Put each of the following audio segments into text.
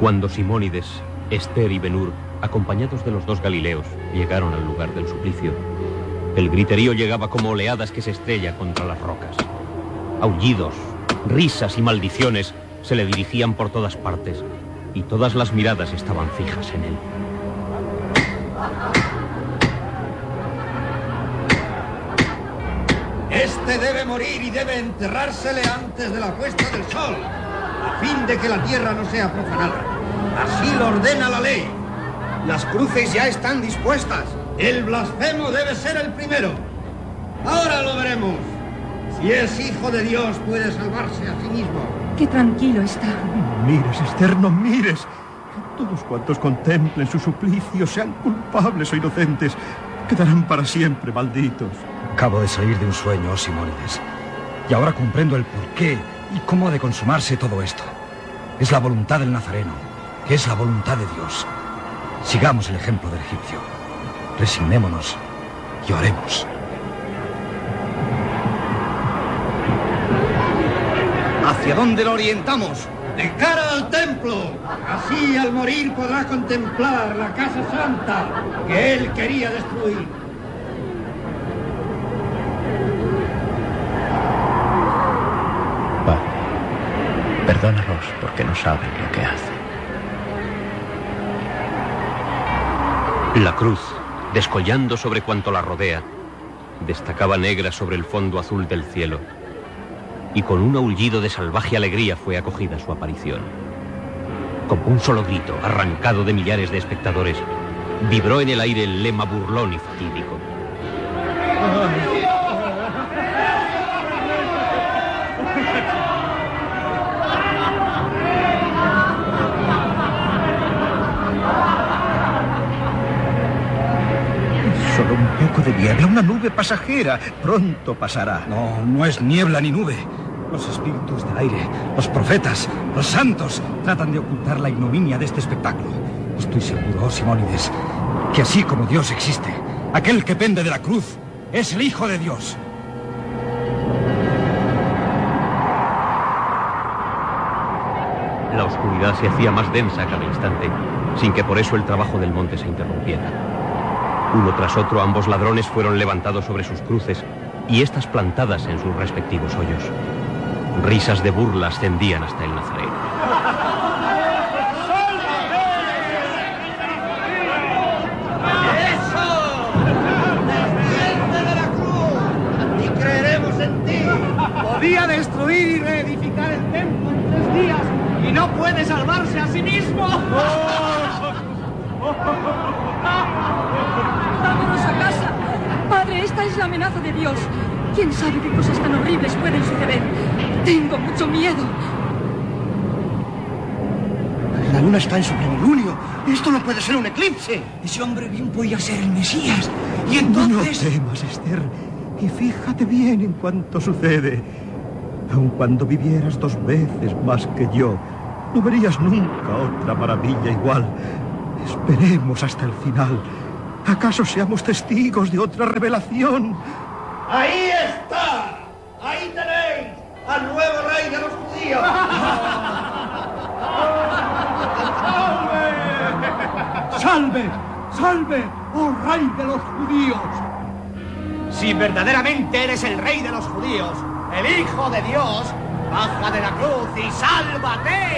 Cuando Simónides, Ester y Ben-Hur, acompañados de los dos Galileos, llegaron al lugar del suplicio, el griterío llegaba como oleadas que se estrella contra las rocas. Aullidos, risas y maldiciones se le dirigían por todas partes, y todas las miradas estaban fijas en él. Este debe morir y debe enterrársele antes de la puesta del sol, a fin de que la tierra no sea profanada. Así lo ordena la ley. Las cruces ya están dispuestas. El blasfemo debe ser el primero. Ahora lo veremos. Si es hijo de Dios, puede salvarse a sí mismo. Qué tranquilo está. No mires, Ester, no mires. Que todos cuantos contemplen su suplicio, sean culpables o inocentes, quedarán para siempre malditos. Acabo de salir de un sueño, oh Simónides, y ahora comprendo el porqué y cómo ha de consumarse todo esto. Es la voluntad del Nazareno, que es la voluntad de Dios. Sigamos el ejemplo del egipcio. Resignémonos y oremos. ¿Hacia dónde lo orientamos? De cara al templo. Así al morir podrá contemplar la casa santa que él quería destruir. Padre, perdónalos porque no saben lo que hacen. La cruz, descollando sobre cuanto la rodea, destacaba negra sobre el fondo azul del cielo, y con un aullido de salvaje alegría fue acogida su aparición. Como un solo grito, arrancado de millares de espectadores, vibró en el aire el lema burlón y fatídico. Solo un poco de niebla, una nube pasajera. Pronto pasará. No, no es niebla ni nube. Los espíritus del aire, los profetas, los santos, tratan de ocultar la ignominia de este espectáculo. Estoy seguro, oh Simónides, que así como Dios existe, aquel que pende de la cruz es el Hijo de Dios. La oscuridad se hacía más densa a cada instante, sin que por eso el trabajo del monte se interrumpiera. Uno tras otro, ambos ladrones fueron levantados sobre sus cruces y estas plantadas en sus respectivos hoyos. Risas de burla ascendían hasta el Nazareno. ¡Eso! ¡Desciende de la cruz! ¡Y creeremos en ti! Podía destruir y reedificar el templo en 3 días y no puede salvarse a sí mismo. ¡Vámonos a casa! Padre, esta es la amenaza de Dios. ¿Quién sabe qué cosas tan horribles pueden suceder? Tengo mucho miedo. La luna está en su plenilunio. Esto no puede ser un eclipse. Ese hombre bien podía ser el Mesías. Y No temas, Ester, y fíjate bien en cuanto sucede. Aun cuando vivieras 2 veces más que yo, no verías nunca otra maravilla igual. Esperemos hasta el final. ¿Acaso seamos testigos de otra revelación? ¡Ahí está! ¡Ahí tenéis al nuevo rey de los judíos! ¡Salve! ¡Salve! ¡Oh rey de los judíos! Si verdaderamente eres el rey de los judíos, el Hijo de Dios, baja de la cruz y sálvate.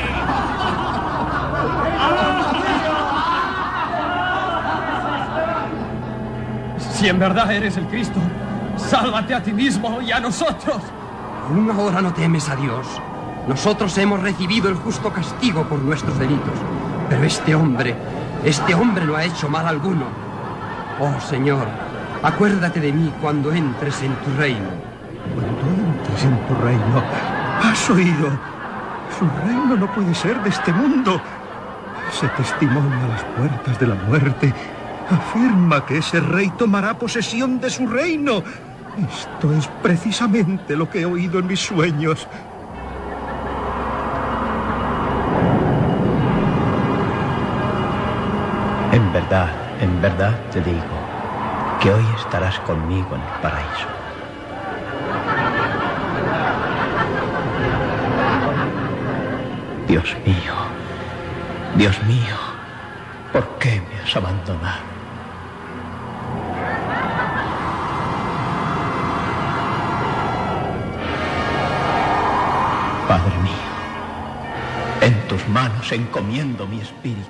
Si en verdad eres el Cristo, sálvate a ti mismo y a nosotros. Aún ahora no temes a Dios. Nosotros hemos recibido el justo castigo por nuestros delitos. Pero este hombre no ha hecho mal alguno. Oh, Señor, acuérdate de mí cuando entres en tu reino. Cuando entres en tu reino, ¿has oído? Su reino no puede ser de este mundo. Ese testimonio a las puertas de la muerte afirma que ese rey tomará posesión de su reino. Esto es precisamente lo que he oído en mis sueños. En verdad te digo que hoy estarás conmigo en el paraíso. Dios mío, Dios mío, ¿por qué me has abandonado? Padre mío, en tus manos encomiendo mi espíritu.